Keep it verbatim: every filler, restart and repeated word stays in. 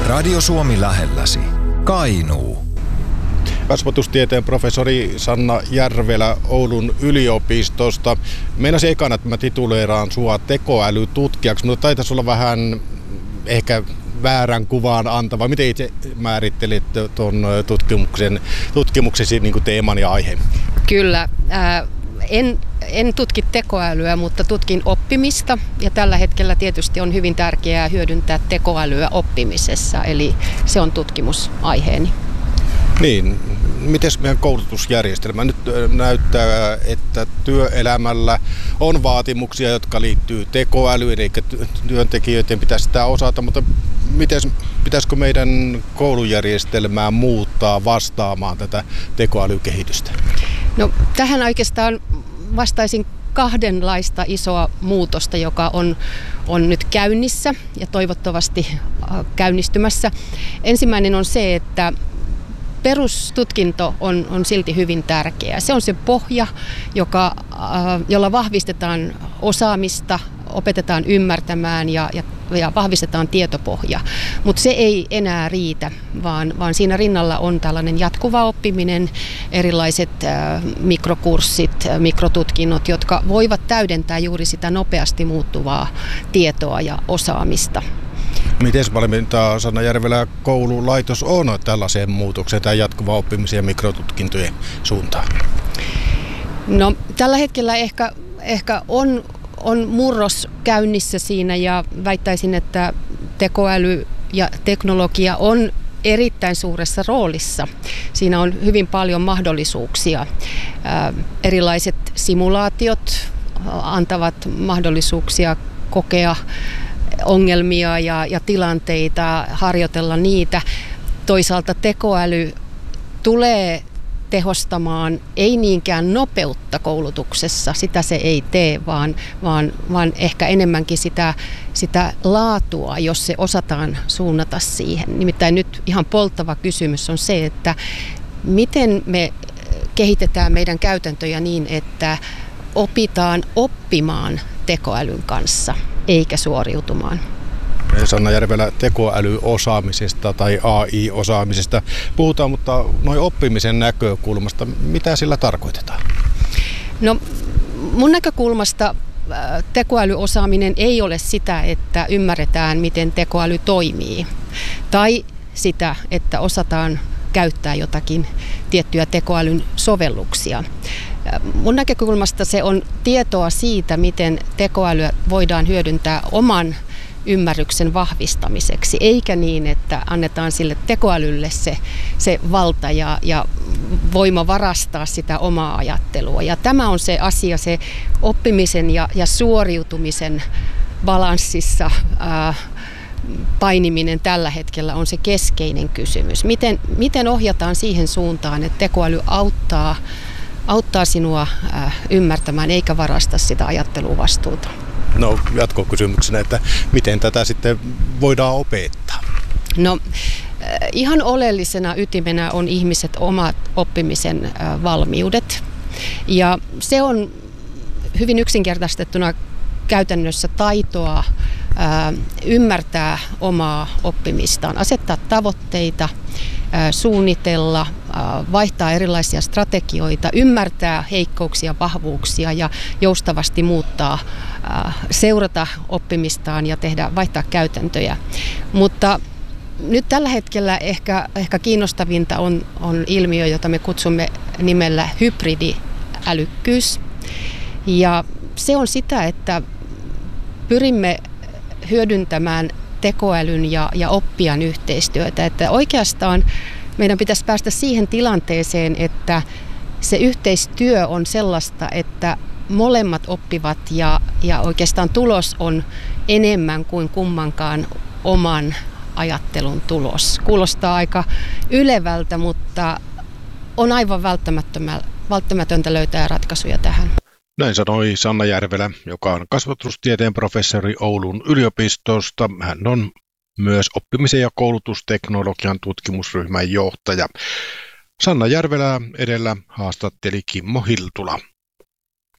Radio Suomi lähelläsi. Kainuu. Kasvatustieteen professori Sanna Järvelä Oulun yliopistosta. Meinasin ekana, että mä tituleeraan sua tekoälytutkijaksi, mutta taitaisi olla vähän ehkä väärän kuvaan antava. Miten itse määrittelit tuon tutkimuksen, tutkimuksesi niin kuin teeman ja aiheen? Kyllä. Äh, en, en tutki tekoälyä, mutta tutkin oppimista. Ja tällä hetkellä tietysti on hyvin tärkeää hyödyntää tekoälyä oppimisessa. Eli se on tutkimusaiheeni. Niin, miten meidän koulutusjärjestelmä nyt näyttää, että työelämällä on vaatimuksia, jotka liittyy tekoälyyn, eikä työntekijöiden pitäisi sitä osata, mutta miten, pitäisikö meidän koulujärjestelmää muuttaa vastaamaan tätä tekoälykehitystä? No, tähän oikeastaan vastaisin kahdenlaista isoa muutosta, joka on, on nyt käynnissä ja toivottavasti käynnistymässä. Ensimmäinen on se, että perustutkinto on, on silti hyvin tärkeä. Se on se pohja, joka, jolla vahvistetaan osaamista, opetetaan ymmärtämään ja, ja, ja vahvistetaan tietopohja. Mutta se ei enää riitä, vaan, vaan siinä rinnalla on tällainen jatkuva oppiminen, erilaiset äh, mikrokurssit, äh, mikrotutkinnot, jotka voivat täydentää juuri sitä nopeasti muuttuvaa tietoa ja osaamista. Miten valmentaa Sanna Järvelä koululaitos on tällaiseen muutokseen tai jatkuvaan oppimiseen ja mikrotutkintojen suuntaan? No, tällä hetkellä ehkä, ehkä on, on murros käynnissä siinä ja väittäisin, että tekoäly ja teknologia on erittäin suuressa roolissa. Siinä on hyvin paljon mahdollisuuksia. Ää, erilaiset simulaatiot antavat mahdollisuuksia kokea ongelmia ja, ja tilanteita, harjoitella niitä. Toisaalta tekoäly tulee tehostamaan ei niinkään nopeutta koulutuksessa, sitä se ei tee, vaan, vaan, vaan ehkä enemmänkin sitä, sitä laatua, jos se osataan suunnata siihen. Nimittäin nyt ihan polttava kysymys on se, että miten me kehitetään meidän käytäntöjä niin, että opitaan oppimaan tekoälyn kanssa, eikä suoriutumaan. Sanna Järvelä, tekoälyosaamisesta tai A I-osaamisesta puhutaan, mutta noin oppimisen näkökulmasta, mitä sillä tarkoitetaan? No, mun näkökulmasta tekoälyosaaminen ei ole sitä, että ymmärretään, miten tekoäly toimii, tai sitä, että osataan käyttää jotakin tiettyjä tekoälyn sovelluksia. Mun näkökulmasta se on tietoa siitä, miten tekoälyä voidaan hyödyntää oman ymmärryksen vahvistamiseksi, eikä niin, että annetaan sille tekoälylle se, se valta ja, ja voima varastaa sitä omaa ajattelua. Ja tämä on se asia, se oppimisen ja, ja suoriutumisen balanssissa ää, painiminen tällä hetkellä on se keskeinen kysymys. Miten, miten ohjataan siihen suuntaan, että tekoäly auttaa auttaa sinua äh, ymmärtämään eikä varasta sitä ajatteluvastuuta. No, jatkokysymyksenä, että miten tätä sitten voidaan opettaa? No, äh, ihan oleellisena ytimenä on ihmiset omat oppimisen äh, valmiudet. Ja se on hyvin yksinkertaistettuna käytännössä taitoa äh, ymmärtää omaa oppimistaan, asettaa tavoitteita, suunnitella, vaihtaa erilaisia strategioita, ymmärtää heikkouksia, vahvuuksia ja joustavasti muuttaa, seurata oppimistaan ja tehdä, vaihtaa käytäntöjä. Mutta nyt tällä hetkellä ehkä, ehkä kiinnostavinta on, on ilmiö, jota me kutsumme nimellä hybridiälykkyys. Ja se on sitä, että pyrimme hyödyntämään tekoälyn ja, ja oppijan yhteistyötä. Että oikeastaan meidän pitäisi päästä siihen tilanteeseen, että se yhteistyö on sellaista, että molemmat oppivat ja, ja oikeastaan tulos on enemmän kuin kummankaan oman ajattelun tulos. Kuulostaa aika ylevältä, mutta on aivan välttämätöntä löytää ratkaisuja tähän. Näin sanoi Sanna Järvelä, joka on kasvatustieteen professori Oulun yliopistosta. Hän on myös oppimisen ja koulutusteknologian tutkimusryhmän johtaja. Sanna Järvelä edellä haastatteli Kimmo Hiltula.